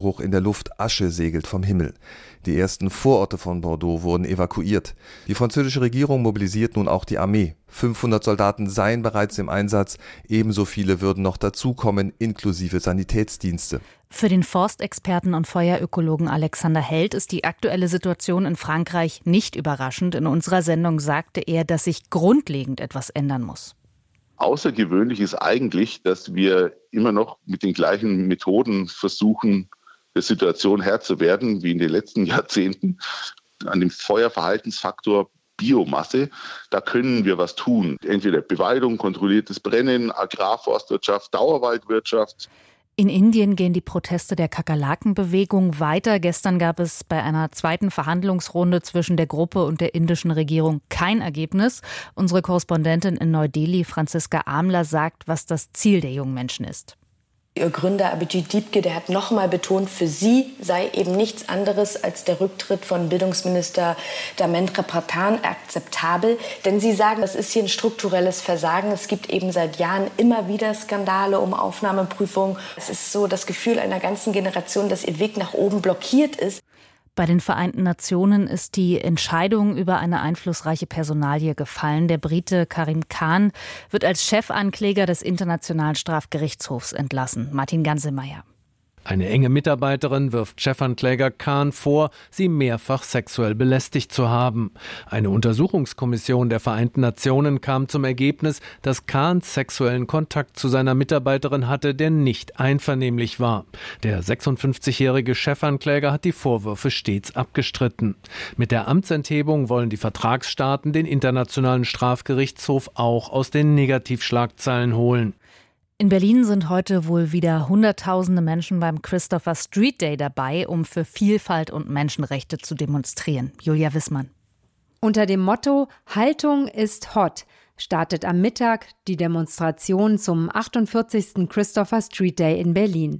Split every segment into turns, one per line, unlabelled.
Rauchgeruch in der Luft, Asche segelt vom Himmel. Die ersten Vororte von Bordeaux wurden evakuiert. Die französische Regierung mobilisiert nun auch die Armee. 500 Soldaten seien bereits im Einsatz, ebenso viele würden noch dazukommen, inklusive Sanitätsdienste.
Für den Forstexperten und Feuerökologen Alexander Held ist die aktuelle Situation in Frankreich nicht überraschend. In unserer Sendung sagte er, dass sich grundlegend etwas ändern muss.
Außergewöhnlich ist eigentlich, dass wir immer noch mit den gleichen Methoden versuchen, der Situation Herr zu werden, wie in den letzten Jahrzehnten. An dem Feuerverhaltensfaktor Biomasse, da können wir was tun. Entweder Beweidung, kontrolliertes Brennen, Agrarforstwirtschaft, Dauerwaldwirtschaft.
In Indien gehen die Proteste der Kakerlakenbewegung weiter. Gestern gab es bei einer zweiten Verhandlungsrunde zwischen der Gruppe und der indischen Regierung kein Ergebnis. Unsere Korrespondentin in Neu-Delhi, Franziska Amler, sagt, was das Ziel der jungen Menschen ist.
Ihr Gründer Abhijit Dipke, der hat noch mal betont, für sie sei eben nichts anderes als der Rücktritt von Bildungsminister Dharmendra Pradhan akzeptabel. Denn sie sagen, das ist hier ein strukturelles Versagen. Es gibt eben seit Jahren immer wieder Skandale um Aufnahmeprüfungen. Es ist so das Gefühl einer ganzen Generation, dass ihr Weg nach oben blockiert ist.
Bei den Vereinten Nationen ist die Entscheidung über eine einflussreiche Personalie gefallen. Der Brite Karim Khan wird als Chefankläger des Internationalen Strafgerichtshofs entlassen. Martin Ganselmeier.
Eine enge Mitarbeiterin wirft Chefankläger Khan vor, sie mehrfach sexuell belästigt zu haben. Eine Untersuchungskommission der Vereinten Nationen kam zum Ergebnis, dass Khan sexuellen Kontakt zu seiner Mitarbeiterin hatte, der nicht einvernehmlich war. Der 56-jährige Chefankläger hat die Vorwürfe stets abgestritten. Mit der Amtsenthebung wollen die Vertragsstaaten den Internationalen Strafgerichtshof auch aus den Negativschlagzeilen holen.
In Berlin sind heute wohl wieder Hunderttausende Menschen beim Christopher Street Day dabei, um für Vielfalt und Menschenrechte zu demonstrieren. Julia Wissmann.
Unter dem Motto Haltung ist hot startet am Mittag die Demonstration zum 48. Christopher Street Day in Berlin.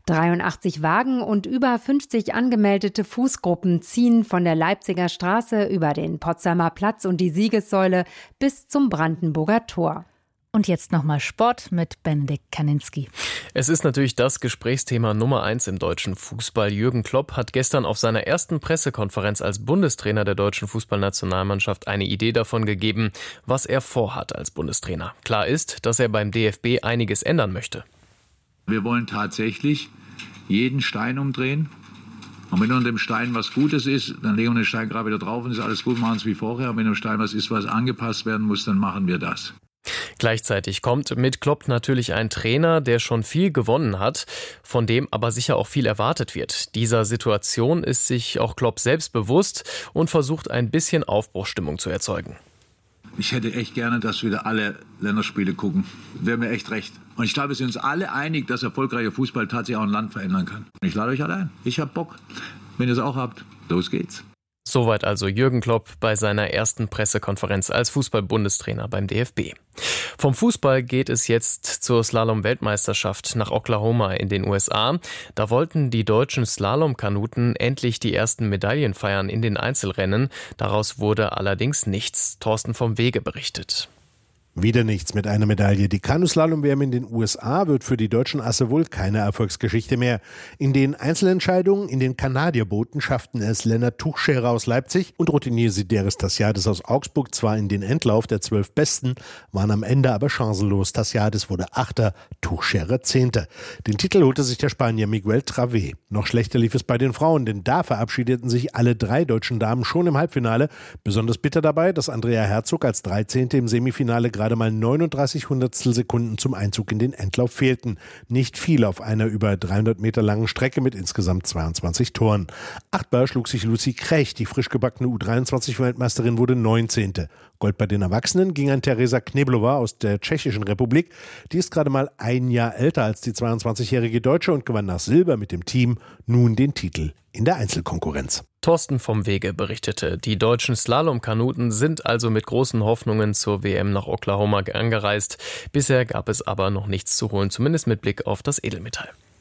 83 Wagen und über 50 angemeldete Fußgruppen ziehen von der Leipziger Straße über den Potsdamer Platz und die Siegessäule bis zum Brandenburger Tor.
Und jetzt nochmal Sport mit Benedikt Kaninski.
Es ist natürlich das Gesprächsthema Nummer 1 im deutschen Fußball. Jürgen Klopp hat gestern auf seiner ersten Pressekonferenz als Bundestrainer der deutschen Fußballnationalmannschaft eine Idee davon gegeben, was er vorhat als Bundestrainer. Klar ist, dass er beim DFB einiges ändern möchte.
Wir wollen tatsächlich jeden Stein umdrehen. Und wenn unter dem Stein was Gutes ist, dann legen wir den Stein gerade wieder drauf und ist alles gut, machen es wie vorher. Und wenn unter dem Stein was ist, was angepasst werden muss, dann machen wir das.
Gleichzeitig kommt mit Klopp natürlich ein Trainer, der schon viel gewonnen hat, von dem aber sicher auch viel erwartet wird. Dieser Situation ist sich auch Klopp selbst bewusst und versucht ein bisschen Aufbruchsstimmung zu erzeugen.
Ich hätte echt gerne, dass wieder alle Länderspiele gucken. Wäre mir echt recht. Und ich glaube, wir sind uns alle einig, dass erfolgreicher Fußball tatsächlich auch ein Land verändern kann. Ich lade euch alle ein. Ich habe Bock. Wenn ihr es auch habt, los geht's.
Soweit also Jürgen Klopp bei seiner ersten Pressekonferenz als Fußball-Bundestrainer beim DFB. Vom Fußball geht es jetzt zur Slalom-Weltmeisterschaft nach Oklahoma in den USA. Da wollten die deutschen Slalomkanuten endlich die ersten Medaillen feiern in den Einzelrennen. Daraus wurde allerdings nichts. Thorsten vom Wege berichtet.
Wieder nichts mit einer Medaille. Die Kanuslalom-WM in den USA wird für die deutschen Asse wohl keine Erfolgsgeschichte mehr. In den Einzelentscheidungen in den Kanadierbooten schafften es Lennart Tuchscherer aus Leipzig und Routinier Sideris Tassiadis aus Augsburg zwar in den Endlauf der 12 Besten, waren am Ende aber chancenlos. Tassiadis wurde Achter, Tuchscherer Zehnter. Den Titel holte sich der Spanier Miguel Travé. Noch schlechter lief es bei den Frauen, denn da verabschiedeten sich alle 3 deutschen Damen schon im Halbfinale. Besonders bitter dabei, dass Andrea Herzog als 13. im Semifinale gerade mal 39 Hundertstel Sekunden zum Einzug in den Endlauf fehlten. Nicht viel auf einer über 300 Meter langen Strecke mit insgesamt 22 Toren. Achtbar schlug sich Lucy Krech, die frisch gebackene U23-Weltmeisterin, wurde 19. Gold bei den Erwachsenen ging an Teresa Kneblova aus der Tschechischen Republik. Die ist gerade mal ein Jahr älter als die 22-jährige Deutsche und gewann nach Silber mit dem Team nun den Titel in der Einzelkonkurrenz.
Thorsten vom Wege berichtete, die deutschen Slalomkanuten sind also mit großen Hoffnungen zur WM nach Oklahoma angereist. Bisher gab es aber noch nichts zu holen, zumindest mit Blick auf das Edelmetall.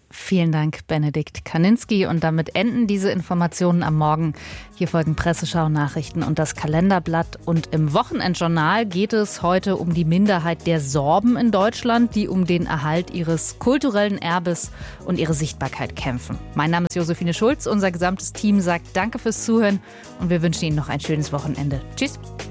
Vielen Dank, Benedikt Kaninski. Und damit enden diese Informationen am Morgen. Hier folgen Presseschau, Nachrichten und das Kalenderblatt. Und im Wochenendjournal geht es heute um die Minderheit der Sorben in Deutschland, die um den Erhalt ihres kulturellen Erbes und ihre Sichtbarkeit kämpfen. Mein Name ist Josephine Schulz. Unser gesamtes Team sagt Danke fürs Zuhören und wir wünschen Ihnen noch ein schönes Wochenende. Tschüss.